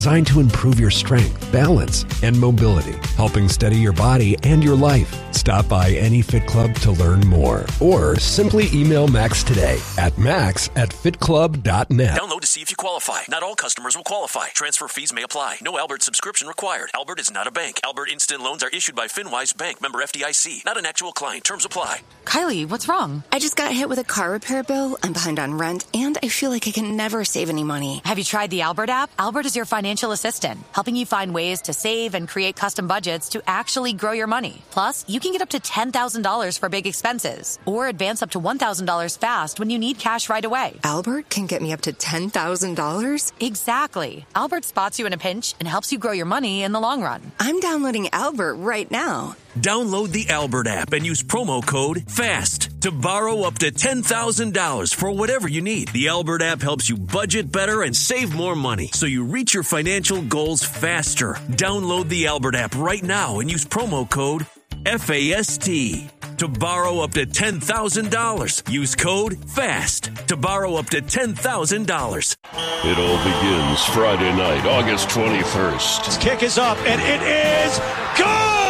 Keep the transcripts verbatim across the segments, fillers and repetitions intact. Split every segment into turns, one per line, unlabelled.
designed to improve your strength, balance, and mobility, helping steady your body and your life. Stop by any Fit Club to learn more, or simply email Max today at max at fit club dot net.
Download to see if you qualify. Not all customers will qualify. Transfer fees may apply. No Albert subscription required. Albert is not a bank. Albert Instant Loans are issued by FinWise Bank, member F D I C. Not an actual client. Terms apply.
Kylie, what's wrong?
I just got hit with a car repair bill. I'm behind on rent, and I feel like I can never save any money.
Have you tried the Albert app? Albert is your financial assistant, helping you find ways to save and create custom budgets to actually grow your money. Plus, you can get up to ten thousand dollars for big expenses, or advance up to one thousand dollars fast when you need cash right away.
Albert can get me up to ten thousand dollars?
Exactly. Albert spots you in a pinch and helps you grow your money in the long run.
I'm downloading Albert right now.
Download the Albert app and use promo code FAST to borrow up to ten thousand dollars for whatever you need. The Albert app helps you budget better and save more money so you reach your financial goals faster. Download the Albert app right now and use promo code FAST to borrow up to ten thousand dollars. Use code FAST to borrow up to ten thousand dollars.
It all begins Friday night, August twenty-first.
This kick is up, and it is good!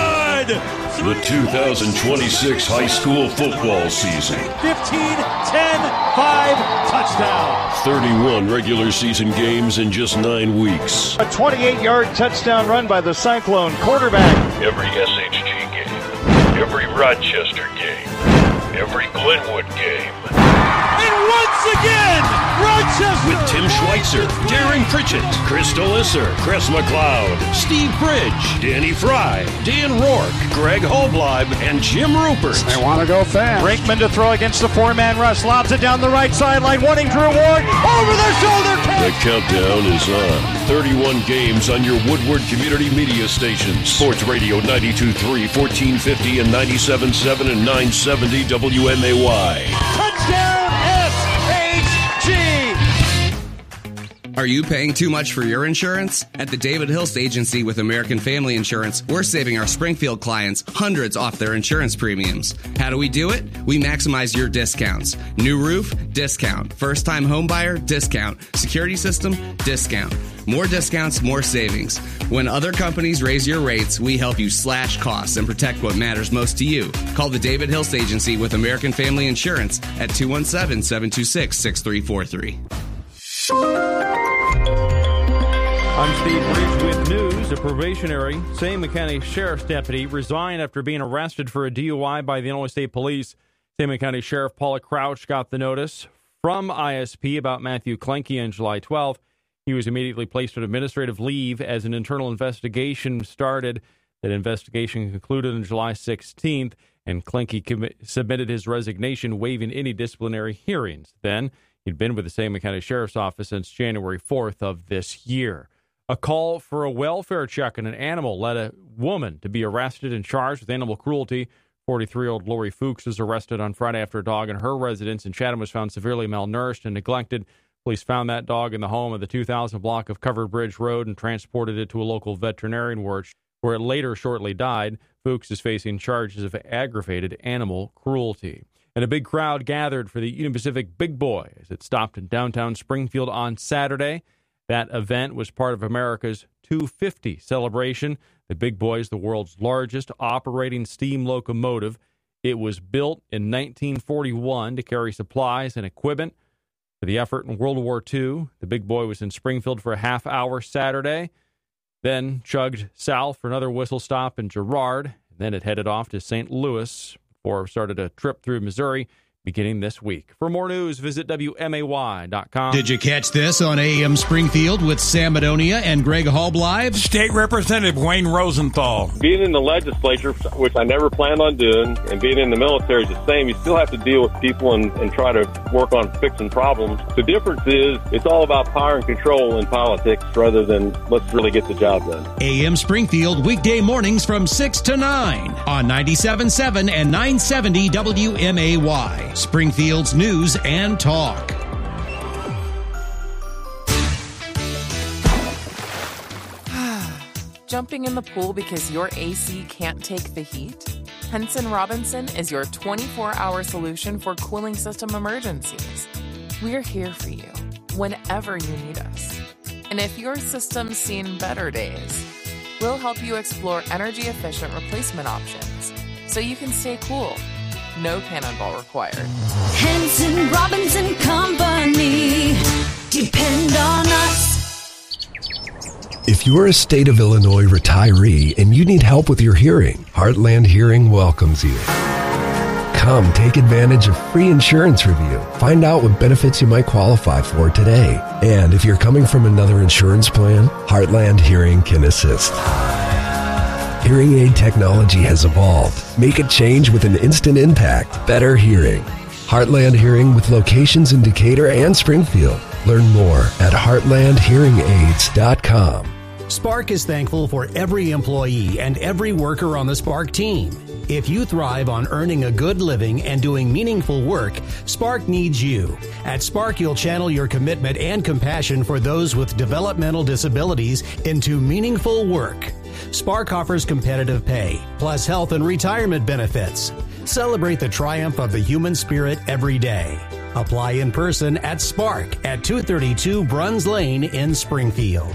The two thousand twenty-six high school football season.
fifteen, ten, five, touchdown.
thirty-one regular season games in just nine weeks.
A twenty-eight-yard touchdown run by the Cyclone quarterback.
Every S H G game, every Rochester game, every Glenwood game.
And once again, Rochester!
With Tim Schweitzer, Darren Pritchett, Crystal Isser, Chris McLeod, Steve Bridge, Danny Fry, Dan Rourke, Greg Holbleib, and Jim Rupert.
They want to go fast. Brinkman to throw against the four-man rush. Lobs it down the right sideline, wanting Drew Ward. Over their shoulder catch!
The countdown is on. thirty-one games on your Woodward Community Media stations. Sports Radio ninety-two point three, fourteen fifty, and ninety-seven point seven and nine seventy W M A Y.
Touchdown!
Are you paying too much for your insurance? At the David Hilst Agency with American Family Insurance, we're saving our Springfield clients hundreds off their insurance premiums. How do we do it? We maximize your discounts. New roof? Discount. First-time homebuyer? Discount. Security system? Discount. More discounts, more savings. When other companies raise your rates, we help you slash costs and protect what matters most to you. Call the David Hilst Agency with American Family Insurance at two one seven, seven two six, six three four three.
I'm Steve Bridge with news. A probationary Sangamon County Sheriff's deputy resigned after being arrested for a D U I by the Illinois State Police. Sangamon County Sheriff Paula Crouch got the notice from I S P about Matthew Klenke on July twelfth. He was immediately placed on administrative leave as an internal investigation started. That investigation concluded on July sixteenth, and Klenke com- submitted his resignation, waiving any disciplinary hearings. Then, he'd been with the Sangamon County Sheriff's Office since January fourth of this year. A call for a welfare check on an animal led a woman to be arrested and charged with animal cruelty. forty-three-year-old Lori Fuchs was arrested on Friday after a dog in her residence in Chatham was found severely malnourished and neglected. Police found that dog in the home of the two thousand block of Covered Bridge Road and transported it to a local veterinarian ward, where it later shortly died. Fuchs is facing charges of aggravated animal cruelty. And a big crowd gathered for the Union Pacific Big Boy as it stopped in downtown Springfield on Saturday. That event was part of America's two fifty celebration. The Big Boy is the world's largest operating steam locomotive. It was built in nineteen forty-one to carry supplies and equipment for the effort in World War Two. The Big Boy was in Springfield for a half hour Saturday, then chugged south for another whistle stop in Girard. Then it headed off to Saint Louis before it started a trip through Missouri beginning this week. For more news, visit W M A Y dot com.
Did you catch this on A M Springfield with Sam Madonia and Greg Halbleib?
State Representative Wayne Rosenthal.
Being in the legislature, which I never planned on doing, and being in the military is the same. You still have to deal with people and, and try to work on fixing problems. The difference is it's all about power and control in politics rather than let's really get the job done.
A M Springfield, weekday mornings from six to nine on ninety-seven point seven and nine seventy W M A Y. Springfield's news and talk.
Jumping in the pool because your A C can't take the heat? Henson Robinson is your twenty-four hour solution for cooling system emergencies. We're here for you whenever you need us. And if your system's seen better days, we'll help you explore energy-efficient replacement options so you can stay cool. No cannonball required.
Henson, Robinson Company. Depend on us.
If you're a state of Illinois retiree and you need help with your hearing, Heartland Hearing welcomes you. Come take advantage of free insurance review. Find out what benefits you might qualify for today. And if you're coming from another insurance plan, Heartland Hearing can assist. Hearing aid technology has evolved. Make a change with an instant impact. Better hearing. Heartland Hearing with locations in Decatur and Springfield. Learn more at heartland hearing aids dot com.
Spark is thankful for every employee and every worker on the Spark team. If you thrive on earning a good living and doing meaningful work, Spark needs you. At Spark, you'll channel your commitment and compassion for those with developmental disabilities into meaningful work. Spark offers competitive pay, plus health and retirement benefits. Celebrate the triumph of the human spirit every day. Apply in person at Spark at two thirty-two Bruns Lane in Springfield.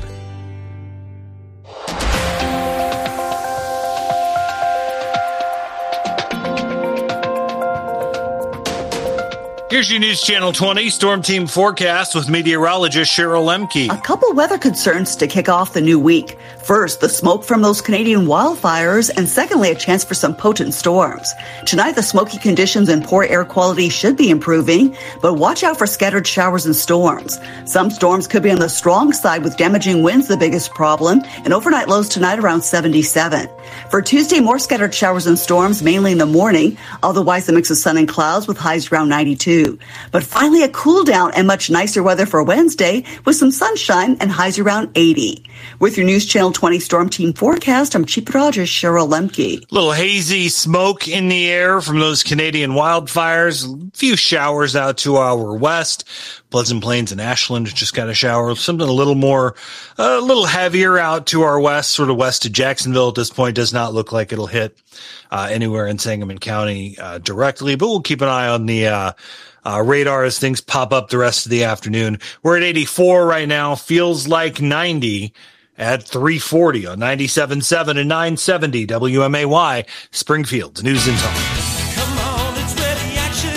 Here's your News Channel twenty Storm Team forecast with meteorologist Cheryl Lemke.
A couple weather concerns to kick off the new week. First, the smoke from those Canadian wildfires, and secondly, a chance for some potent storms. Tonight, the smoky conditions and poor air quality should be improving, but watch out for scattered showers and storms. Some storms could be on the strong side with damaging winds the biggest problem, and overnight lows tonight around seventy-seven. For Tuesday, more scattered showers and storms, mainly in the morning. Otherwise, a mix of sun and clouds with highs around ninety-two. But finally, a cool down and much nicer weather for Wednesday with some sunshine and highs around eighty. With your News Channel twenty Storm Team forecast, I'm Chief Meteorologist Cheryl Lemke.
Little hazy smoke in the air from those Canadian wildfires. A few showers out to our west. Pleasant Plains and Ashland just got a shower. Something a little more, a little heavier out to our west, sort of west of Jacksonville at this point. Does not look like it'll hit uh, anywhere in Sangamon County uh, directly, but we'll keep an eye on the uh, uh, radar as things pop up the rest of the afternoon. We're at eighty-four right now. Feels like ninety at three forty on ninety-seven point seven and nine seventy W M A Y, Springfield's News and Talk.
Come on, it's where the action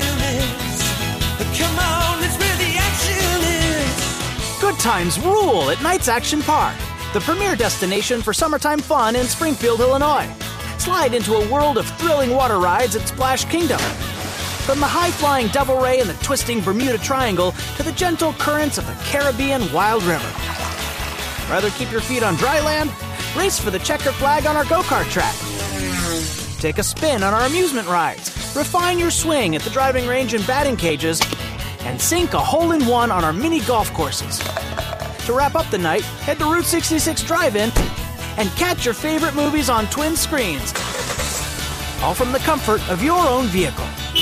is. Come on, it's where the action is.
Good times rule at Knights Action Park, the premier destination for summertime fun in Springfield, Illinois. Slide into a world of thrilling water rides at Splash Kingdom. From the high-flying Devil Ray and the twisting Bermuda Triangle to the gentle currents of the Caribbean Wild River. Rather keep your feet on dry land? Race for the checkered flag on our go-kart track. Take a spin on our amusement rides. Refine your swing at the driving range and batting cages. And sink a hole-in-one on our mini golf courses. To wrap up the night, head to Route sixty-six Drive-In and catch your favorite movies on twin screens. All from the comfort of your own vehicle.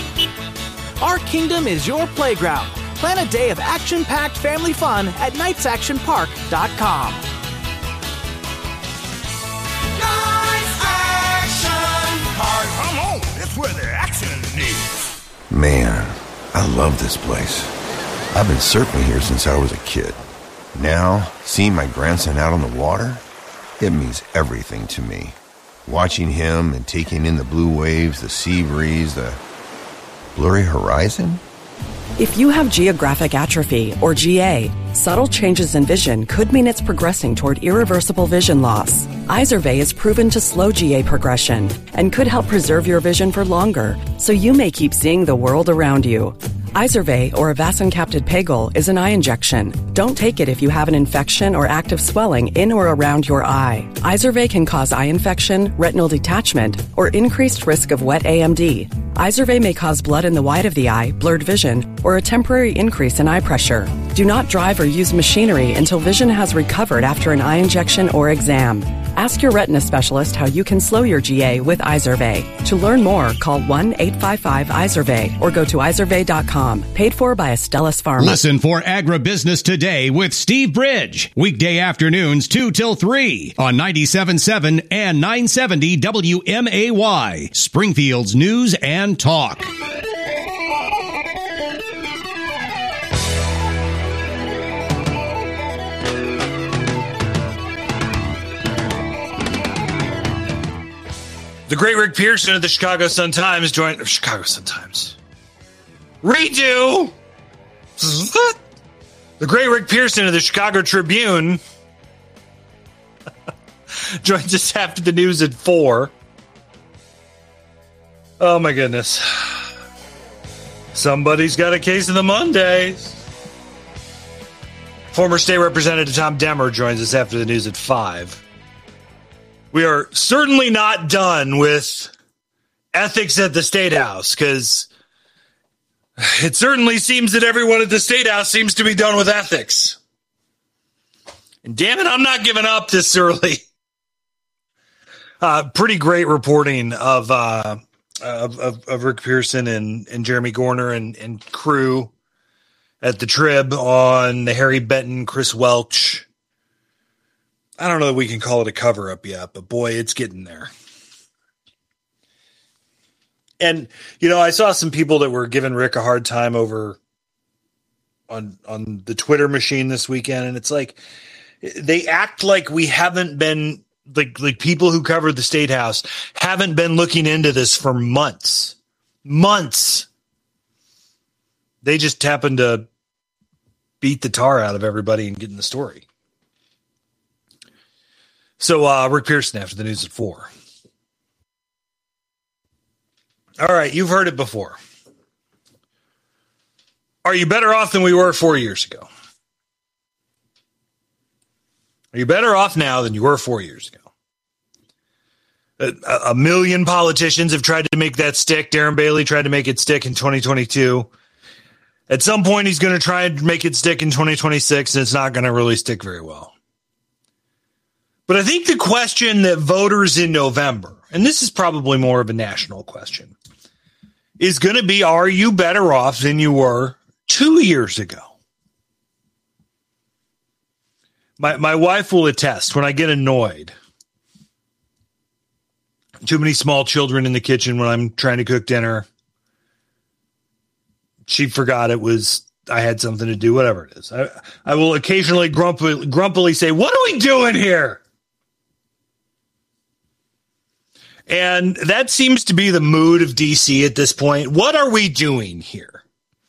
Our kingdom is your playground. Plan a day of action-packed family fun at knights action park dot com.
Knights Action Park. Come on, that's where the action is.
Man, I love this place. I've been surfing here since I was a kid. Now, seeing my grandson out on the water, it means everything to me. Watching him and taking in the blue waves, the sea breeze, the blurry horizon.
If you have geographic atrophy, or G A, subtle changes in vision could mean it's progressing toward irreversible vision loss. Izervay is proven to slow G A progression and could help preserve your vision for longer, so you may keep seeing the world around you. Izervay, or avacincaptad pegol, is an eye injection. Don't take it if you have an infection or active swelling in or around your eye. Izervay can cause eye infection, retinal detachment, or increased risk of wet A M D. Izervay may cause blood in the white of the eye, blurred vision, or a temporary increase in eye pressure. Do not drive or use machinery until vision has recovered after an eye injection or exam. Ask your retina specialist how you can slow your G A with Izervay. To learn more, call one eight five five Izervay or go to izervay dot com. Paid for by Astellas Pharma.
Listen for Agribusiness Today with Steve Bridge. Weekday afternoons two till three on ninety-seven point seven and nine seventy W M A Y. Springfield's News and Talk.
The great Rick Pearson of the Chicago Sun-Times joined... Chicago Sun-Times. Redo! The great Rick Pearson of the Chicago Tribune joins us after the news at four. Oh, my goodness. Somebody's got a case of the Mondays. Former State Representative Tom Demmer joins us after the news at five. We are certainly not done with ethics at the State House, because it certainly seems that everyone at the State House seems to be done with ethics. And damn it, I'm not giving up this early. Uh, pretty great reporting of, uh, of, of, of Rick Pearson and, and Jeremy Gorner and, and crew at the Trib on the Harry Benton, Chris Welch. I don't know that we can call it a cover-up yet, but boy, it's getting there. And, you know, I saw some people that were giving Rick a hard time over on on the Twitter machine this weekend, and it's like they act like we haven't been, like, like people who covered the State House haven't been looking into this for months. Months. They just happened to beat the tar out of everybody and get in the story. So, uh, Rick Pearson after the news at four. All right, you've heard it before. Are you better off than we were four years ago? Are you better off now than you were four years ago? A, a million politicians have tried to make that stick. Darren Bailey tried to make it stick in twenty twenty-two. At some point, he's going to try and make it stick in twenty twenty-six, and it's not going to really stick very well. But I think the question that voters in November, and this is probably more of a national question, is going to be, are you better off than you were two years ago? My my wife will attest, when I get annoyed, too many small children in the kitchen when I'm trying to cook dinner, she forgot it was, I had something to do, whatever it is. I, I will occasionally grumpily, grumpily say, what are we doing here? And that seems to be the mood of D C at this point. What are we doing here?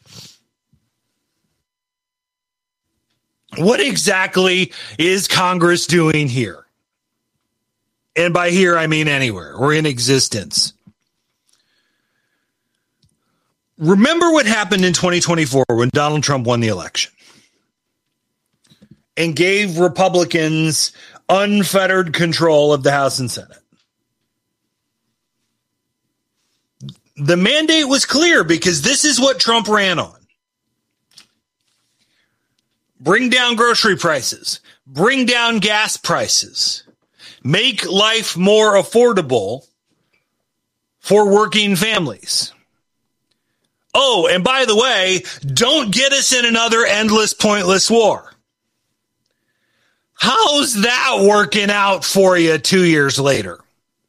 What exactly is Congress doing here? And by here, I mean anywhere or in existence. Remember what happened in twenty twenty-four when Donald Trump won the election and gave Republicans unfettered control of the House and Senate. The mandate was clear because this is what Trump ran on. Bring down grocery prices. Bring down gas prices. Make life more affordable for working families. Oh, and by the way, don't get us in another endless, pointless war. How's that working out for you two years later?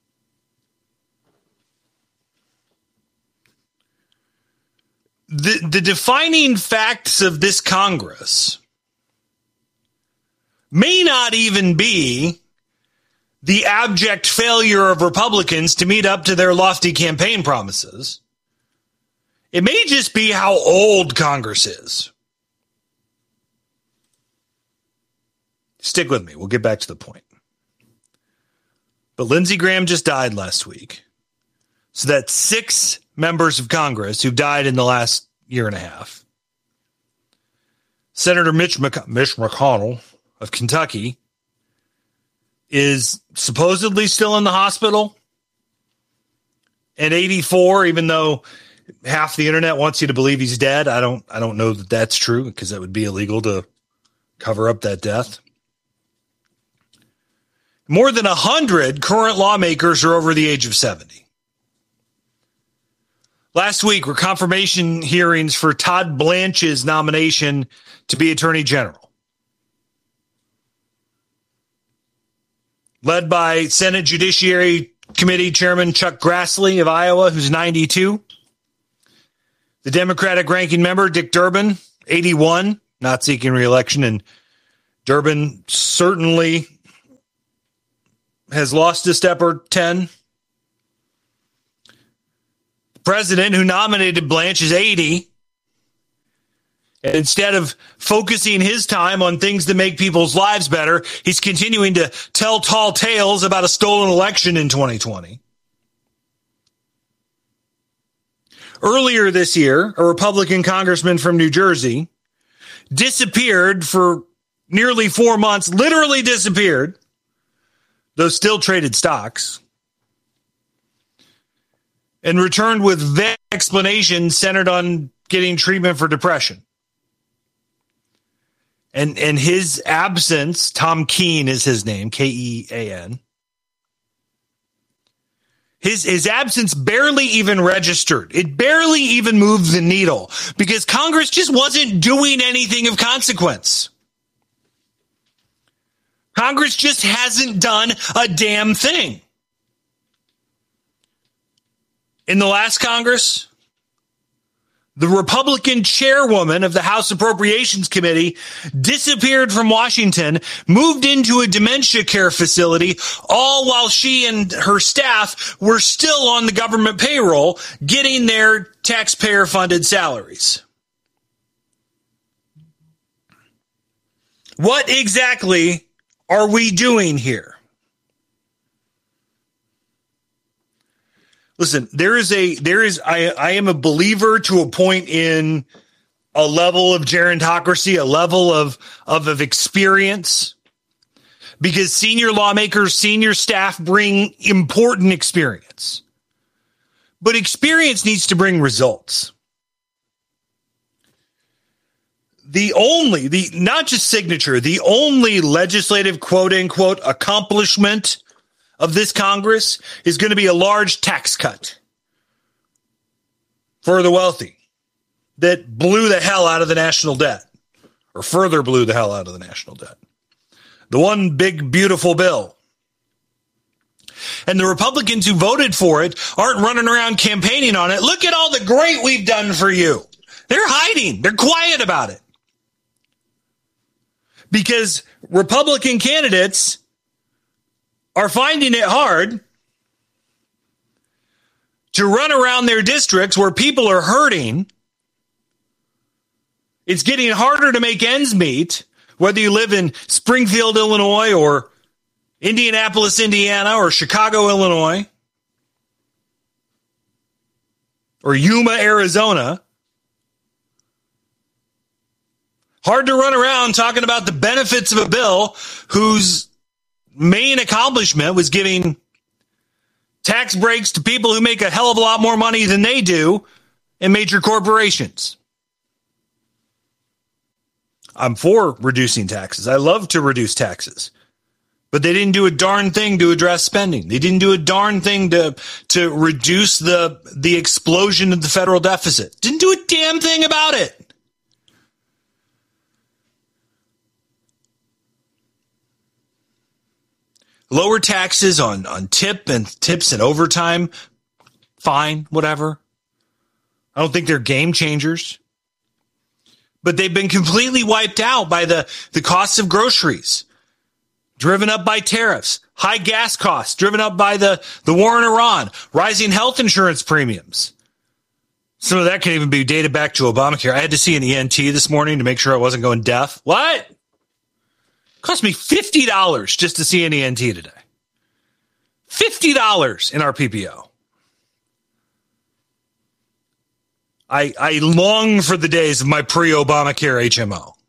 The, the defining facts of this Congress may not even be the abject failure of Republicans to meet up to their lofty campaign promises. It may just be how old Congress is. Stick with me. We'll get back to the point. But Lindsey Graham just died last week. So that's six members of Congress who've died in the last year and a half. Senator Mitch, Mc- Mitch McConnell of Kentucky is supposedly still in the hospital at eighty-four, even though half the internet wants you to believe he's dead. I don't, I don't know that that's true because that would be illegal to cover up that death. More than a hundred current lawmakers are over the age of seventy. Last week were confirmation hearings for Todd Blanche's nomination to be Attorney General, led by Senate Judiciary Committee Chairman Chuck Grassley of Iowa, who's ninety-two. The Democratic ranking member, Dick Durbin, eighty-one, not seeking re-election. And Durbin certainly has lost a step or ten. president who nominated Blanche is eighty. And instead of focusing his time on things that make people's lives better, he's continuing to tell tall tales about a stolen election in twenty twenty. Earlier this year, a Republican congressman from New Jersey disappeared for nearly four months, literally disappeared, though still traded stocks, and returned with vague explanations centered on getting treatment for depression. And and his absence, Tom Kean is his name, K E A N. His, his absence barely even registered. It barely even moved the needle because Congress just wasn't doing anything of consequence. Congress just hasn't done a damn thing. In the last Congress, the Republican chairwoman of the House Appropriations Committee disappeared from Washington, moved into a dementia care facility, all while she and her staff were still on the government payroll, getting their taxpayer-funded salaries. What exactly are we doing here? Listen, there is a, there is, I, I am a believer to a point in a level of gerontocracy, a level of, of, of experience, because senior lawmakers, senior staff bring important experience, but experience needs to bring results. The only, the, not just signature, the only legislative quote unquote accomplishment of this Congress is going to be a large tax cut for the wealthy that blew the hell out of the national debt, or further blew the hell out of the national debt. The one big, beautiful bill. And the Republicans who voted for it aren't running around campaigning on it. Look at all the great we've done for you. They're hiding. They're quiet about it. Because Republican candidates are finding it hard to run around their districts where people are hurting. It's getting harder to make ends meet, whether you live in Springfield, Illinois, or Indianapolis, Indiana, or Chicago, Illinois, or Yuma, Arizona. Hard to run around talking about the benefits of a bill whose main accomplishment was giving tax breaks to people who make a hell of a lot more money than they do in major corporations. I'm for reducing taxes. I love to reduce taxes. But they didn't do a darn thing to address spending. They didn't do a darn thing to, to reduce the, the explosion of the federal deficit. Didn't do a damn thing about it. Lower taxes on, on tip and tips and overtime. Fine, whatever. I don't think they're game changers. But they've been completely wiped out by the, the costs of groceries, driven up by tariffs, high gas costs, driven up by the, the war in Iran, rising health insurance premiums. Some of that can even be dated back to Obamacare. I had to see an E N T this morning to make sure I wasn't going deaf. What? Cost me fifty dollars just to see an E N T today. fifty dollars in our P P O. I, I long for the days of my pre-Obamacare H M O.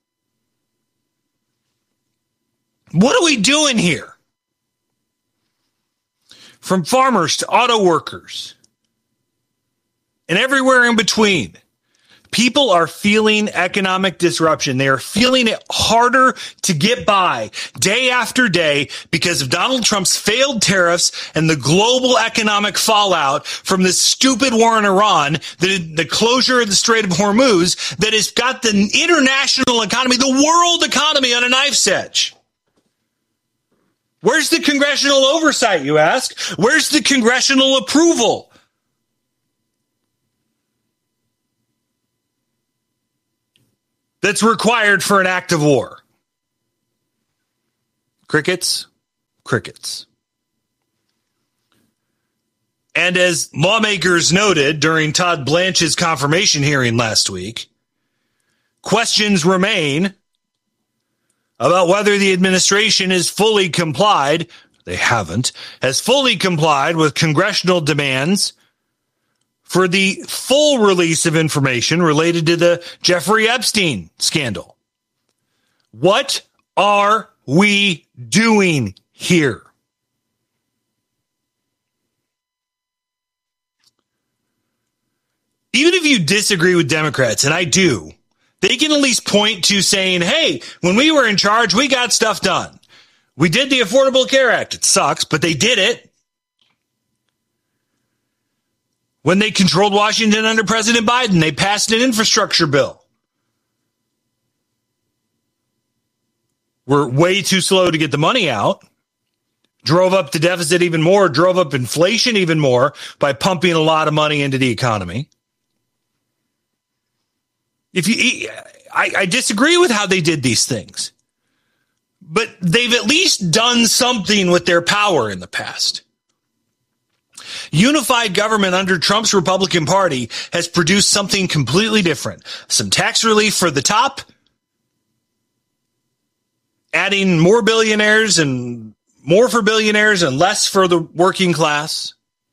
What are we doing here? From farmers to auto workers and everywhere in between, people are feeling economic disruption. They are feeling it harder to get by day after day because of Donald Trump's failed tariffs and the global economic fallout from this stupid war in Iran, the, the closure of the Strait of Hormuz that has got the international economy, the world economy on a knife's edge. Where's the congressional oversight, you ask? Where's the congressional approval? That's required for an act of war? Crickets, crickets. And as lawmakers noted during Todd Blanche's confirmation hearing last week, questions remain about whether the administration has fully complied, they haven't, has fully complied with congressional demands for the full release of information related to the Jeffrey Epstein scandal. What are we doing here? Even if you disagree with Democrats, and I do, they can at least point to saying, hey, when we were in charge, we got stuff done. We did the Affordable Care Act. It sucks, but they did it. When they controlled Washington under President Biden, they passed an infrastructure bill. We're way too slow to get the money out. Drove up the deficit even more, drove up inflation even more by pumping a lot of money into the economy. If you, I, I disagree with how they did these things, but they've at least done something with their power in the past. Unified government under Trump's Republican Party has produced something completely different. Some tax relief for the top, adding more billionaires and more for billionaires and less for the working class.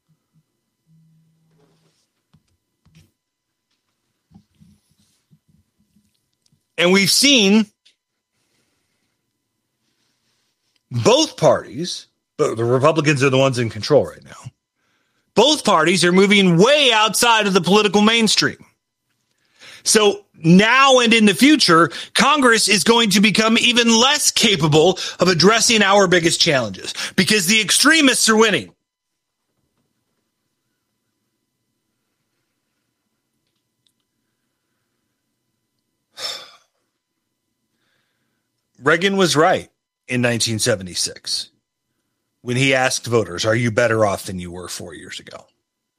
And we've seen both parties, but the Republicans are the ones in control right now. Both parties are moving way outside of the political mainstream. So now and in the future, Congress is going to become even less capable of addressing our biggest challenges because the extremists are winning. Reagan was right in nineteen seventy-six when he asked voters, are you better off than you were four years ago?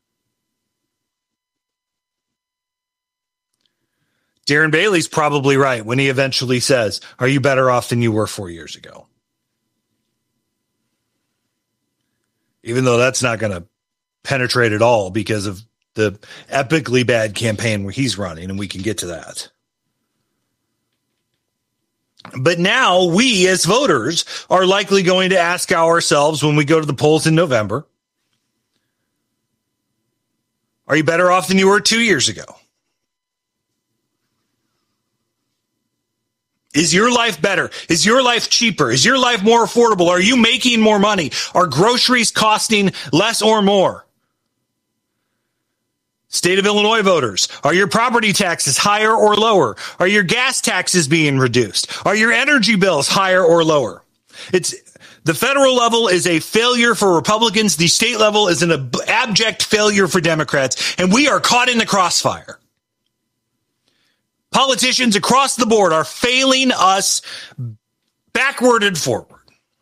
Darren Bailey's probably right when he eventually says, are you better off than you were four years ago? Even though that's not going to penetrate at all because of the epically bad campaign where he's running, and we can get to that. But now we as voters are likely going to ask ourselves when we go to the polls in November, are you better off than you were two years ago? Is your life better? Is your life cheaper? Is your life more affordable? Are you making more money? Are groceries costing less or more? State of Illinois voters, are your property taxes higher or lower? Are your gas taxes being reduced? Are your energy bills higher or lower? It's the federal level is a failure for Republicans. The state level is an ab- abject failure for Democrats, and we are caught in the crossfire. Politicians across the board are failing us backward and forward.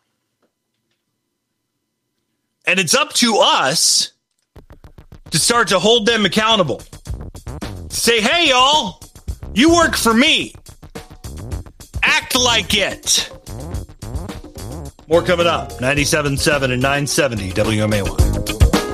And it's up to us to start to hold them accountable. Say, hey, y'all, you work for me. Act like it. More coming up. ninety-seven point seven and nine seventy W M A Y.